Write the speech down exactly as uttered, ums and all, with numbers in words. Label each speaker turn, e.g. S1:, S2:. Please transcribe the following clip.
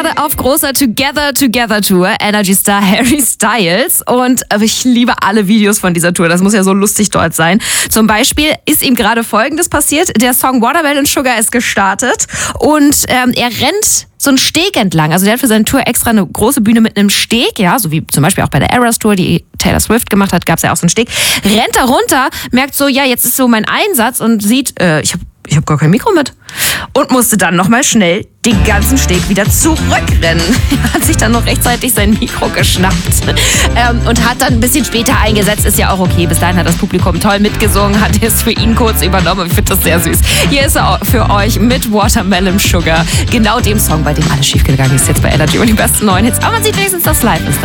S1: gerade auf großer Together Together Tour, Energy Star Harry Styles. Und ich liebe alle Videos von dieser Tour. Das muss ja so lustig dort sein. Zum Beispiel ist ihm gerade Folgendes passiert. Der Song Watermelon Sugar ist gestartet und ähm, er rennt so einen Steg entlang. Also der hat für seine Tour extra eine große Bühne mit einem Steg, ja, so wie zum Beispiel auch bei der Eras Tour, die Taylor Swift gemacht hat, gab es ja auch so einen Steg. Rennt da runter, merkt so, ja, jetzt ist so mein Einsatz und sieht, äh, ich habe ich hab gar kein Mikro mit. Und musste dann nochmal schnell den ganzen Steg wieder zurückrennen. Er hat sich dann noch rechtzeitig sein Mikro geschnappt ähm, und hat dann ein bisschen später eingesetzt. Ist ja auch okay. Bis dahin hat das Publikum toll mitgesungen, hat es für ihn kurz übernommen. Ich finde das sehr süß. Hier ist er für euch mit Watermelon Sugar. Genau dem Song, bei dem alles schiefgegangen ist jetzt bei Energy und die besten neuen Hits. Aber man sieht wenigstens, dass live ist.